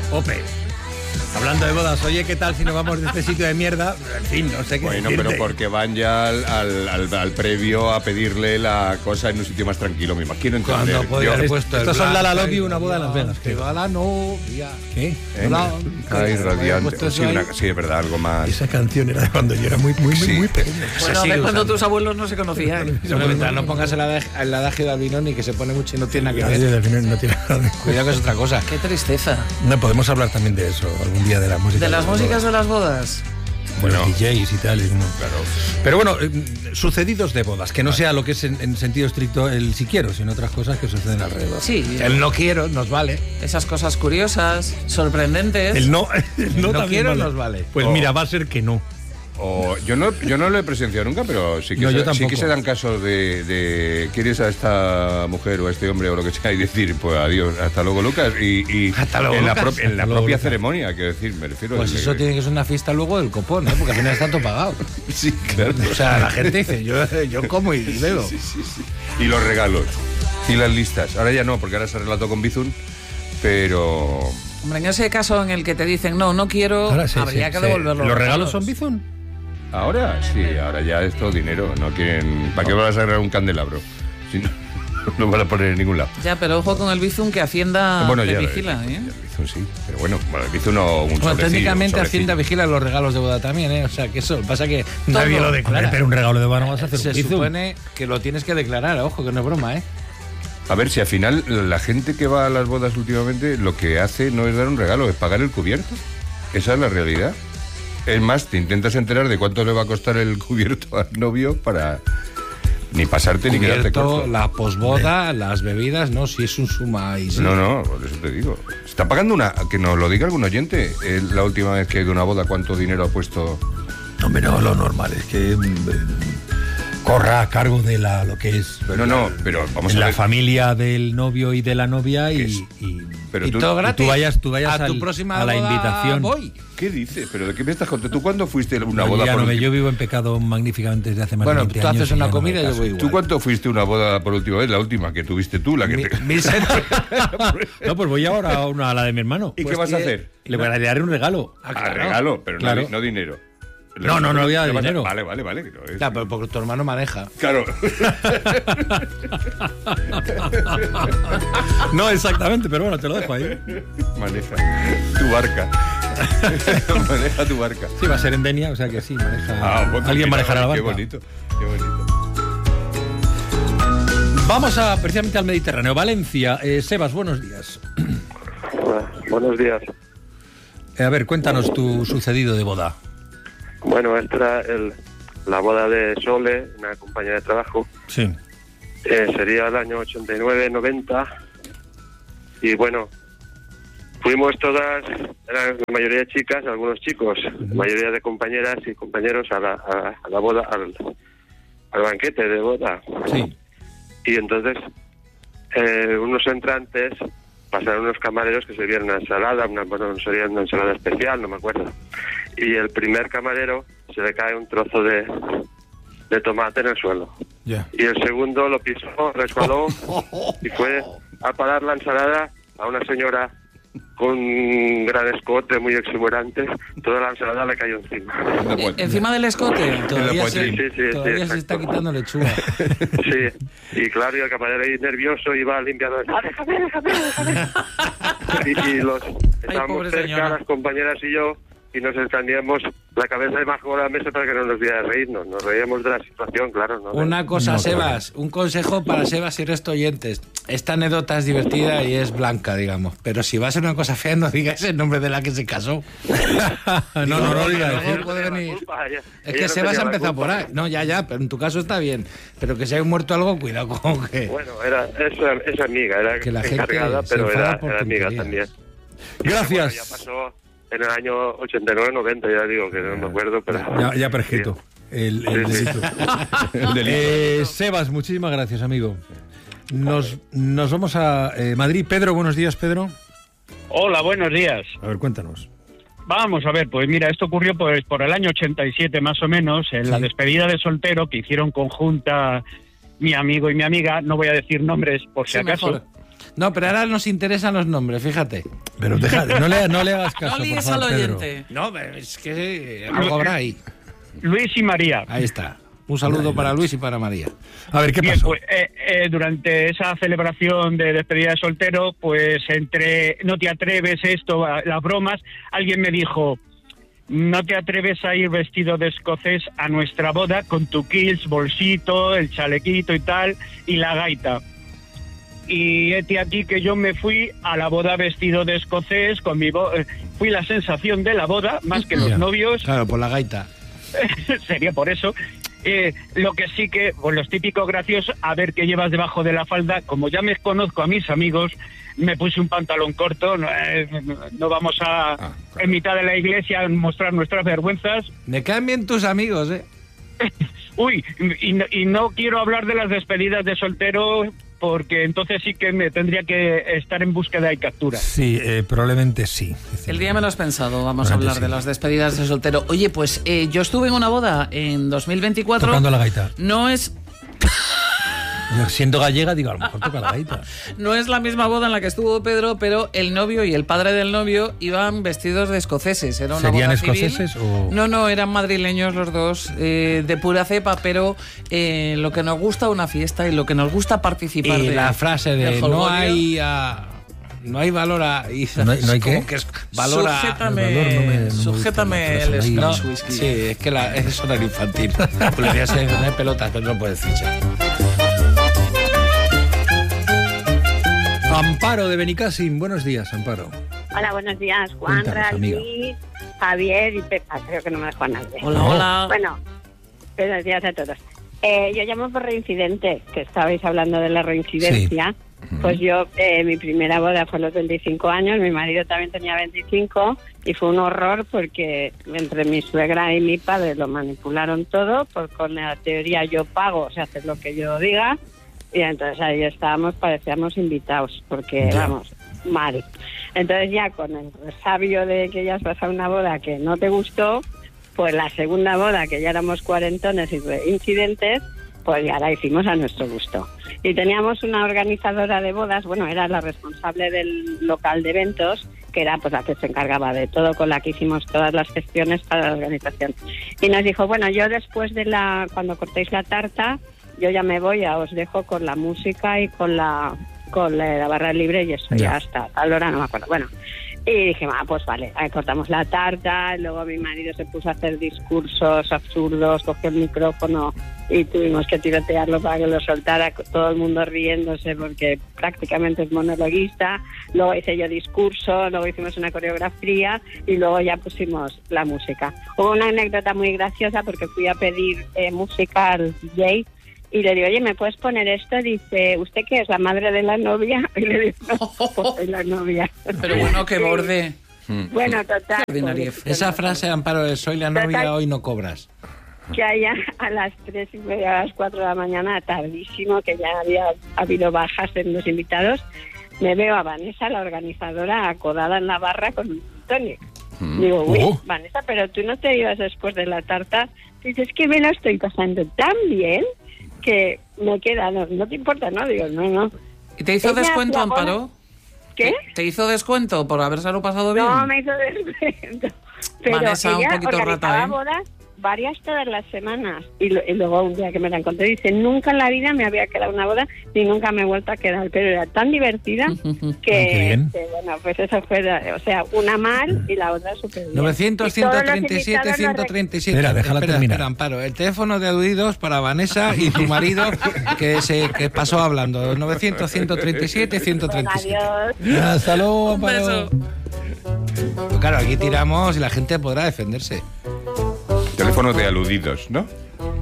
Ope. Hablando de bodas, oye, ¿qué tal si nos vamos de este sitio de mierda? En fin, no sé qué Bueno, decirte. pero porque van ya al previo a pedirle la cosa en un sitio más tranquilo, me imagino. Entonces, Cuando podía haber puesto el Estos son blanco La Love y You, una boda en Las Vegas. que va la novia. ¿Qué? Ay, Había radiante. puesto eso Sí, ahí. sí, es verdad, algo más. Esa canción era de cuando yo era muy Sí. pequeño. Bueno, sigue de cuando usando. tus abuelos no se conocían. Bueno, mientras no pongas el adagio de Albinoni, que se pone mucho y no tiene nada que Ay, ver. al final no tiene nada de Cuidado que es otra cosa. Qué tristeza. No, podemos hablar también de eso algún día, de la música. De las músicas de las bodas. Bueno, Bueno. DJs y tal. Claro. Pero bueno, sucedidos de bodas, que no sea lo que es en sentido estricto el si quiero, sino otras cosas que suceden alrededor. Sí, El no quiero nos vale. esas cosas curiosas, sorprendentes. El no No también quiero vale. nos vale. Pues mira, va a ser que no. O, yo no lo he presenciado nunca, pero sí que, No, yo sí tampoco. que se dan casos de ¿quieres a esta mujer o a este hombre o lo que sea? Y decir, pues adiós, hasta luego, Lucas. Y Hasta luego, en la, Lucas. en la Hasta luego, propia Lucas. ceremonia, quiero decir, me refiero Pues eso tiene que ser una fiesta luego del copón, ¿eh? Porque al final está todo pagado. Sí, claro. O sea, la gente dice, yo como y bebo. Y los regalos. Y las listas. Ahora ya no, porque ahora se relató con Bizun, pero... Hombre, en ese caso en el que te dicen no quiero, Ahora sí, habría sí, que sí. devolverlo. ¿Los regalos son Bizun? Ahora sí, ahora ya es todo dinero. No quieren... ¿Para qué vas a agarrar un candelabro? Si no, no van a poner en ningún lado. Ya, pero ojo con el Bizum, que Hacienda Bueno, te ya, vigila, ¿eh? El Bizun sí, pero bueno, el Bizun no un Bueno, sobrecillo, técnicamente un Hacienda sobrecillo. vigila los regalos de boda también, ¿eh? O sea, que eso, pasa que nadie lo Hombre, declara. pero un regalo de boda no vas a hacer Se un Bizun. supone que lo tienes que declarar, ojo, que no es broma, ¿eh? A ver, si al final la gente que va a las bodas últimamente lo que hace no es dar un regalo, es pagar el cubierto. Esa es la realidad. Es más, te intentas enterar de cuánto le va a costar el cubierto al novio para ni pasarte ni quedarte Cubierto, corto. la posboda, las bebidas, no, si es un suma y sí. No, por eso te digo. Está pagando una... Que nos lo diga algún oyente. La última vez que he ido a una boda, ¿cuánto dinero ha puesto? Hombre, no, lo normal es que corra a cargo de lo que es No, pero vamos a la ver. familia del novio y de la novia y Pero Y tú, todo gratis. tú vayas a tu al- próxima a la boda invitación. voy. ¿qué dices? ¿Pero de qué me estás contando? ¿Tú cuándo fuiste a una No, boda ya por no, última- yo vivo en pecado magníficamente desde hace más Bueno, de 20 tú años. haces y una ya no me comida y yo caso. voy igual. ¿Tú cuánto fuiste a una boda por última vez? La última que tuviste tú, la que te... No, pues voy ahora a la de mi hermano. ¿Y Pues qué vas a tiene- hacer? Le voy a dar un regalo. Ah, claro. regalo, pero Claro. no dinero. No voy a dar ¿Qué vas dinero. Vale. que no es- Ya, pero porque tu hermano maneja. Claro. No exactamente, pero bueno, te lo dejo ahí. Maneja tu barca. Maneja tu barca. Sí, va a ser en Denia, o sea que sí, maneja. Bueno, Alguien mira, manejará la barca. Qué bonito, qué bonito. Vamos precisamente al Mediterráneo. Valencia. Sebas, buenos días. Buenos días. A ver, cuéntanos tu sucedido de boda. Bueno, esta era la boda de Sole, una compañera de trabajo. Sí. Sería el año 89-90. Y bueno, fuimos todas, eran la mayoría de chicas, algunos chicos, la mayoría de compañeras y compañeros a la boda, al banquete de boda. Sí. Y entonces, unos entrantes pasaron unos camareros que servían una ensalada, sería una ensalada especial, no me acuerdo. Y el primer camarero se le cae un trozo de tomate en el suelo. Ya. Y el segundo lo pisó, resbaló y fue a parar la ensalada a una señora con un gran escote muy exuberante. Toda la ensalada le cayó encima. Encima del escote. Todavía, poetry. todavía se está exacto. quitando lechuga. Sí, y claro, y el camarero ahí nervioso iba limpiando. Déjame. Y estábamos pobre cerca, señora. las compañeras y yo, y nos extendíamos la cabeza debajo de la mesa para que no nos viera reírnos. Nos reíamos de la situación, claro. ¿no? Una cosa, No, Sebas, un consejo para Sebas y resto oyentes. Esta anécdota es divertida y es blanca, digamos. Pero si va a ser una cosa fea, no digas el nombre de la que se casó. No diga luego decir. puede La venir. culpa, ella Es que no Sebas tenía ha la empezado culpa. por ahí. No, ya, pero en tu caso está bien. Pero que si hay muerto algo, cuidado con que... Bueno, es amiga, era Que la gente encargada, se pero enfada era por amiga tonterías. también. Gracias. Bueno, ya pasó en el año 89-90, ya digo, que no me acuerdo, pero... Ya prescrito. El Sí, sí. delito. El delito. Sebas, muchísimas gracias, amigo. Nos vamos a Madrid. Pedro, buenos días, Pedro. Hola, buenos días. A ver, cuéntanos. Vamos a ver, pues mira, esto ocurrió pues por el año 87 más o menos, en la Sí. despedida de soltero que hicieron conjunta mi amigo y mi amiga, no voy a decir nombres por si Sí, acaso. mejor. No, pero ahora nos interesan los nombres, fíjate. Pero déjate, no le hagas caso, No líes por al favor, Pedro. oyente. No, es que algo habrá ahí. Luis y María. Ahí está. Un saludo para Luis y para María. A ver, ¿qué Bien, pasó? pues, durante esa celebración de despedida de soltero, pues entre no te atreves esto, las bromas, alguien me dijo, no te atreves a ir vestido de escocés a nuestra boda con tu kilts, bolsito, el chalequito y tal, y la gaita. Y aquí que yo me fui a la boda vestido de escocés, con mi fui la sensación de la boda, más que los novios. Claro, por la gaita. Sería por eso. Lo que sí que, pues los típicos graciosos, a ver qué llevas debajo de la falda. Como ya me conozco a mis amigos, me puse un pantalón corto. No vamos a, claro, en mitad de la iglesia, mostrar nuestras vergüenzas. Me caen bien tus amigos, ¿eh? Uy, y no quiero hablar de las despedidas de soltero, porque entonces sí que me tendría que estar en búsqueda y captura. Sí, probablemente sí. El día menos pensado vamos a Probablemente hablar de sí. las despedidas de soltero. Oye, pues yo estuve en una boda en 2024. Tocando la gaita. No es Siendo gallega, digo, a lo mejor toca la gaita. No es la misma boda en la que estuvo Pedro, pero el novio y el padre del novio iban vestidos de escoceses. Era una ¿Serían boda civil. escoceses o...? No, eran madrileños los dos, de pura cepa, pero lo que nos gusta una fiesta y lo que nos gusta participar Y de la frase de del no jolgorio. hay valor a... ¿No hay qué? como que es valor a... Sujétame, el valor no me sujétame gusta la el frase ahí. Scotch No, whisky. sí, es que eso era infantil. Pues ya sé, no hay pelotas, pero no puedes fichar. Amparo de Benicassim. Buenos días, Amparo. Hola, buenos días, Juan, Cuéntanos, amiga. Luis, Javier y Pepa. Creo que no me dejo a nadie. Hola, hola. Bueno, buenos días a todos. Yo llamo por reincidente, que estabais hablando de la reincidencia. Pues yo, mi primera boda fue a los 25 años, mi marido también tenía 25 y fue un horror porque entre mi suegra y mi padre lo manipularon todo, con la teoría yo pago, o sea, hacer lo que yo diga. Y entonces ahí estábamos, parecíamos invitados, porque vamos, mal. Entonces ya con el resabio de que ya has pasado una boda que no te gustó, pues la segunda boda, que ya éramos cuarentones y incidentes, pues ya la hicimos a nuestro gusto. Y teníamos una organizadora de bodas, bueno, era la responsable del local de eventos, que era pues la que se encargaba de todo, con la que hicimos todas las gestiones para la organización. Y nos dijo, bueno, yo después de cuando cortéis la tarta, yo ya me voy, ya os dejo con la música y con la barra libre y eso ya hasta tal hora, no me acuerdo. Bueno, y dije, pues vale, ahí cortamos la tarta, luego mi marido se puso a hacer discursos absurdos, cogió el micrófono y tuvimos que tirotearlo para que lo soltara, todo el mundo riéndose porque prácticamente es monologuista. Luego hice yo discurso, luego hicimos una coreografía y luego ya pusimos la música. Hubo una anécdota muy graciosa porque fui a pedir música al DJ y le digo, oye, ¿me puedes poner esto? Dice, ¿usted qué es, la madre de la novia? Y le digo, no, pues soy la novia. Pero bueno, qué borde. Bueno, total. Ordinario. pues, Esa frase, Amparo, de soy la novia, hoy no cobras. que allá a las 3:30, a las 4 de la mañana, tardísimo, que ya había habido bajas en los invitados, me veo a Vanessa, la organizadora, acodada en la barra con un tonic. Digo, uy, Vanessa, pero tú no te ibas después de la tarta. Dices, es que me lo estoy pasando tan bien que me queda, no te importa, ¿no? Digo, no. ¿Y te hizo Ella descuento, hacía bodas. Amparo? ¿Qué? ¿Te hizo descuento por habérselo pasado bien? No, me hizo descuento. Pero Vanessa, un ella poquito organizaba rata, ¿eh? bodas varias todas las semanas. Y luego un día que me la encontré, dice, nunca en la vida me había quedado una boda ni nunca me he vuelto a quedar. Pero era tan divertida que bueno, pues eso fue, o sea, una mal y la otra súper bien. 900, 137, 137. Espera, déjala terminar. Espera, Amparo. El teléfono de aludidos para Vanessa y tu marido que pasó hablando. 900, 137, 137. Adiós. Hasta luego, Un Amparo. beso. Pues claro, aquí tiramos y la gente podrá defenderse. Teléfono de aludidos, ¿no?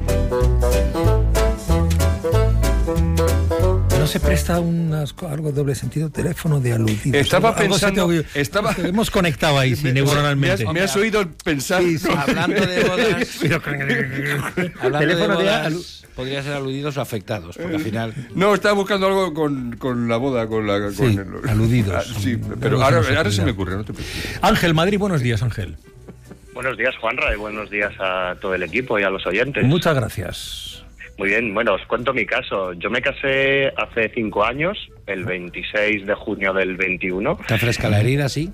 No se presta algo de doble sentido, teléfono de aludidos. Estaba Algo se pensando... te- hemos conectado ahí, sí, neuronalmente. Me has oído pensar... Hablando de bodas, hablando Teléfono de de bodas, podría ser aludidos o afectados, porque al final... No, estaba buscando algo con la boda, Sí, aludidos. Sí, pero Algo ahora se se me me ocurre, no te preocupes. Ángel, Madrid, buenos días, Ángel. Buenos días, Juanra, y buenos días a todo el equipo y a los oyentes. Muchas gracias. Muy bien, bueno, os cuento mi caso. Yo me casé hace 5 años el 26 de junio del 21. ¿Está fresca la herida, sí?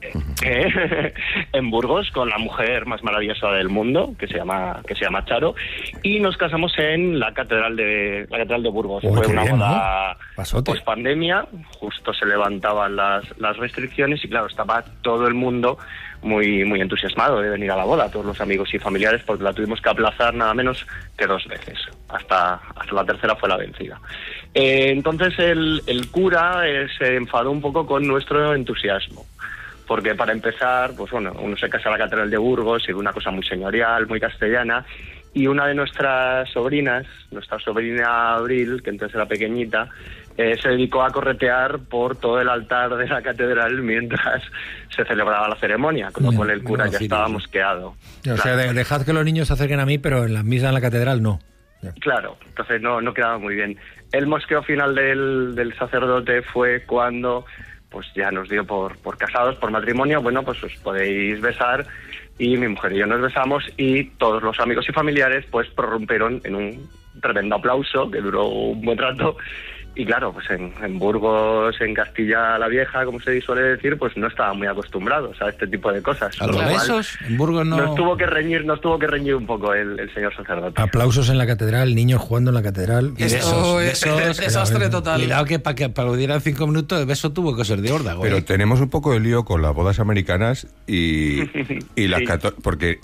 En Burgos, con la mujer más maravillosa del mundo, que se llama Charo, y nos casamos en la catedral de Burgos. Fue una boda post pandemia, justo se levantaban las restricciones y claro, estaba todo el mundo muy muy entusiasmado de venir a la boda, todos los amigos y familiares, porque la tuvimos que aplazar nada menos que 2 veces, hasta la tercera fue la vencida. Entonces el cura se enfadó un poco con nuestro entusiasmo, porque para empezar, pues bueno, uno se casa en la catedral de Burgos y una cosa muy señorial, muy castellana, y una de nuestras sobrinas, nuestra sobrina Abril, que entonces era pequeñita, se dedicó a corretear por todo el altar de la catedral mientras se celebraba la ceremonia, con lo cual el cura ya estaba mosqueado. O sea, dejad que los niños se acerquen a mí, pero en la misa en la catedral no. Claro, entonces no quedaba muy bien. El mosqueo final del sacerdote fue cuando pues ya nos dio por casados, por matrimonio, bueno, pues os podéis besar, y mi mujer y yo nos besamos y todos los amigos y familiares pues prorrumpieron en un tremendo aplauso que duró un buen rato. Y claro, pues en Burgos, en Castilla la Vieja, como se suele decir, pues no estaban muy acostumbrados a este tipo de cosas. ¿A los besos? En Burgos no... Nos tuvo que reñir un poco el señor sacerdote. Aplausos en la catedral, niños jugando en la catedral. Y esto es desastre total. Cuidado que para que apludieran 5 minutos, el beso tuvo que ser de órdago. Pero tenemos un poco de lío con las bodas americanas y las porque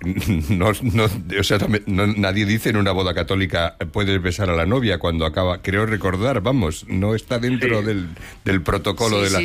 o sea, nadie dice en una boda católica puedes besar a la novia cuando acaba, creo recordar, vamos, no está dentro del protocolo de la...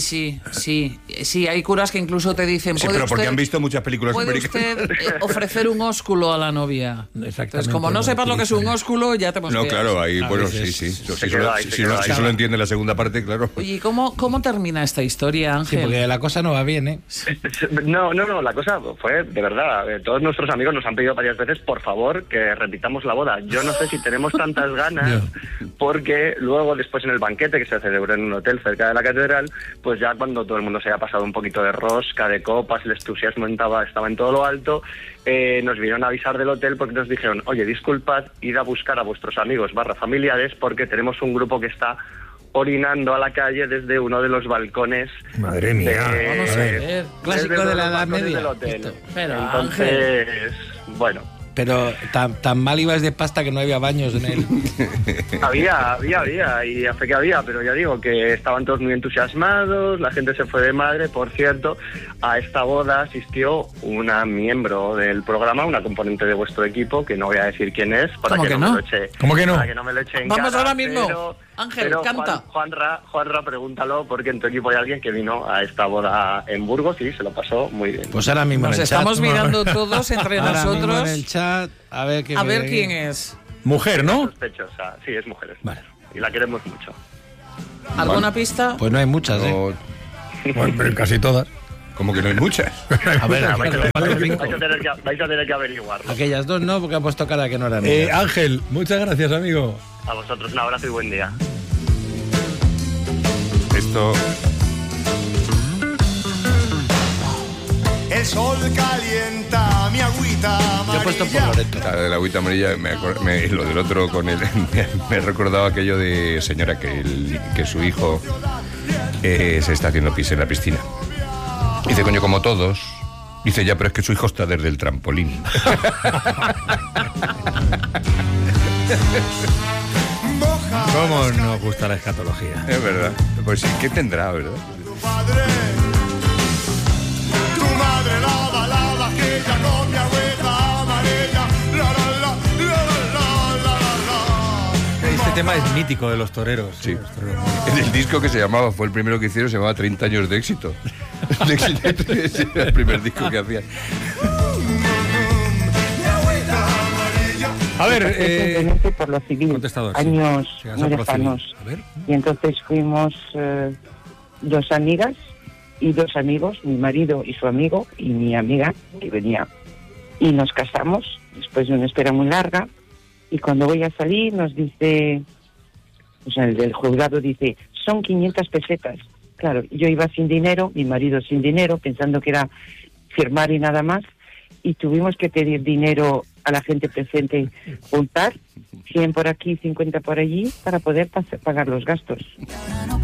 Sí, hay curas que incluso te dicen... Sí, pero porque han visto muchas películas americanas. ¿Puede usted ofrecer un ósculo a la novia? Entonces, como no sepas lo que es un ósculo, ya te mosqueas. No, claro, ahí, bueno, sí. Si solo entiende la segunda parte, claro. Oye, ¿y cómo termina esta historia, Ángel? Sí, porque la cosa no va bien, ¿eh? No, la cosa fue, de verdad, todos nuestros amigos nos han pedido varias veces, por favor, que repitamos la boda. Yo no sé si tenemos tantas ganas, porque luego, después en el banquete que se celebró en un hotel cerca de la catedral, pues ya cuando todo el mundo se había pasado un poquito de rosca, de copas, el entusiasmo estaba en todo lo alto, nos vinieron a avisar del hotel porque nos dijeron, oye, disculpad, id a buscar a vuestros amigos / familiares porque tenemos un grupo que está orinando a la calle desde uno de los balcones. Madre mía. Vamos a ver. Clásico de la Edad Media. Del hotel. Pero, entonces, Ángel. bueno. Pero tan mal ibas de pasta que no había baños en él. Había, y hace que había, pero ya digo que estaban todos muy entusiasmados, la gente se fue de madre. Por cierto, a esta boda asistió una miembro del programa, una componente de vuestro equipo, que no voy a decir quién es, para que no me lo eche. ¿Cómo que no? Para que no me lo eche en Vamos cara, ahora mismo. Ángel, canta. Juanra, pregúntalo, porque en tu equipo hay alguien que vino a esta boda en Burgos y se lo pasó muy bien. Pues ahora mismo nos estamos mirando todos entre ahora nosotros. Mismo en el chat, a ver quién es. Mujer, ¿no? Sospechosa, sí, es mujer. Vale. Y la queremos mucho. ¿Alguna pista? Pues no hay muchas, no, Bueno, pero casi todas. Como que no hay muchas. A ver, vais a tener que averiguarlo. aquellas dos no, porque han puesto cara que no eran. Ángel, muchas gracias, amigo. A vosotros un abrazo y buen día. Esto... El sol calienta mi agüita amarilla. Yo he puesto por Loreto. La agüita amarilla, lo del otro con él, me recordaba aquello de señora que su hijo se está haciendo pis en la piscina. Dice, coño, como todos. Dice, ya, pero es que su hijo está desde el trampolín. ¿Cómo nos gusta la escatología? Es verdad. Pues sí, ¿qué tendrá, verdad? Tu madre lava que ya con mi agüita amarilla. Este tema es mítico de los toreros. Sí. Los toreros. En el disco que se llamaba, fue el primero que hicieron, se llamaba 30 años de éxito. Era el primer disco que hacían. A ver, por lo civil, contestador, años sí. muy lejanos. A ver. Y entonces fuimos 2 amigas y 2 amigos, mi marido y su amigo y mi amiga que venía. Y nos casamos después de una espera muy larga. Y cuando voy a salir nos dice, o sea, el del juzgado dice, son 500 pesetas. Claro, yo iba sin dinero, mi marido sin dinero, pensando que era firmar y nada más. Y tuvimos que pedir dinero a la gente presente, juntar 100 por aquí, 50 por allí, para poder pagar los gastos.